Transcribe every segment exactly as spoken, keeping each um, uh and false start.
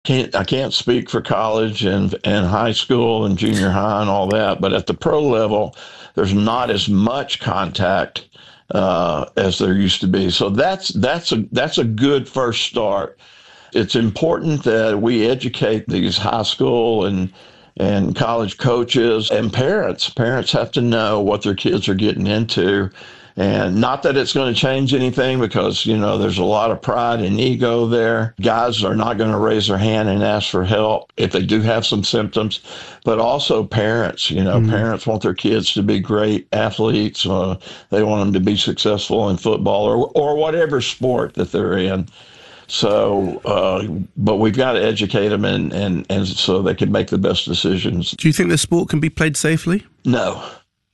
Can't I can't speak for college and and high school and junior high and all that, but at the pro level, there's not as much contact uh, as there used to be. So that's that's a that's a good first start. It's important that we educate these high school and and college coaches and parents. Parents have to know what their kids are getting into. And not that it's going to change anything because, you know, there's a lot of pride and ego there. Guys are not going to raise their hand and ask for help if they do have some symptoms. But also parents, you know, mm. parents want their kids to be great athletes. Uh, they want them to be successful in football or, or whatever sport that they're in. So, uh, but we've got to educate them and, and, and so they can make the best decisions. Do you think the sport can be played safely? No.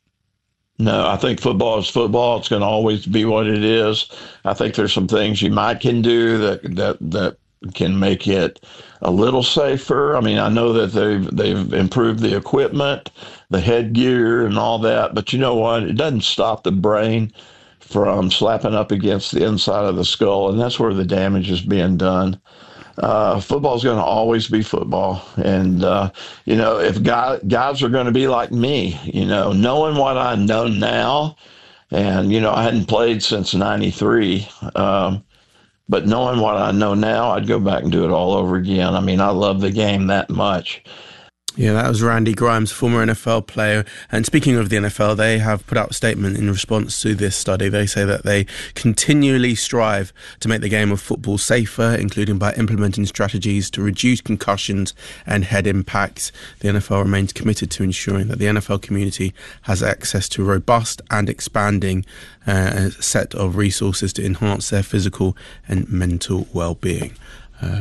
No, I think football is football. It's going to always be what it is. I think there's some things you might can do that that that can make it a little safer. I mean, I know that they've they've improved the equipment, the headgear, and all that. But you know what? It doesn't stop the brain from slapping up against the inside of the skull, and that's where the damage is being done. Uh, football is going to always be football. And, uh, you know, if guys, guys are going to be like me, you know, knowing what I know now, and, you know, I hadn't played since ninety-three, um, but knowing what I know now, I'd go back and do it all over again. I mean, I love the game that much. Yeah, that was Randy Grimes, former N F L player. And speaking of the N F L, they have put out a statement in response to this study. They say that they continually strive to make the game of football safer, including by implementing strategies to reduce concussions and head impacts. The N F L remains committed to ensuring that the N F L community has access to a robust and expanding uh, set of resources to enhance their physical and mental well-being. Uh,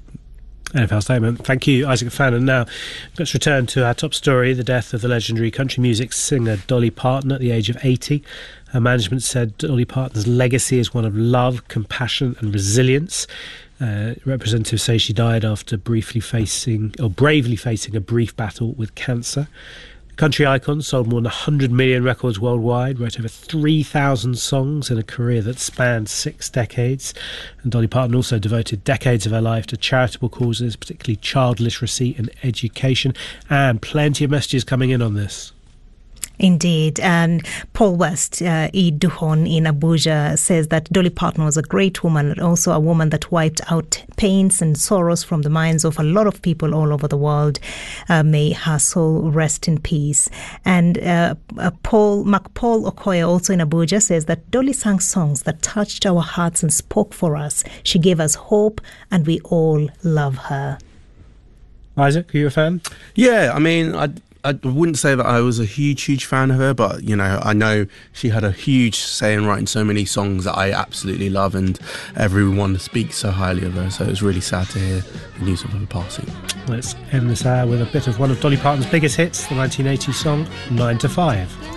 N F L statement. Thank you, Isaac Fannin. Now, let's return to our top story, the death of the legendary country music singer Dolly Parton at the age of eighty. Her management said Dolly Parton's legacy is one of love, compassion and resilience. Uh, representatives say she died after briefly facing, or bravely facing, a brief battle with cancer. Country icon sold more than one hundred million records worldwide, wrote over three thousand songs in a career that spanned six decades. And Dolly Parton also devoted decades of her life to charitable causes, particularly child literacy and education, and plenty of messages coming in on this. Indeed. And Paul West, uh, E. Duhon in Abuja, says that Dolly Parton was a great woman, also a woman that wiped out pains and sorrows from the minds of a lot of people all over the world. Uh, may her soul rest in peace. And uh, uh, Paul McPaul Okoye, also in Abuja, says that Dolly sang songs that touched our hearts and spoke for us. She gave us hope, and we all love her. Isaac, are you a fan? Yeah, I mean, I... I wouldn't say that I was a huge, huge fan of her, but, you know, I know she had a huge say in writing so many songs that I absolutely love, and everyone speaks so highly of her, so it was really sad to hear the news of her passing. Let's end this hour with a bit of one of Dolly Parton's biggest hits, the nineteen eighty song, nine to five.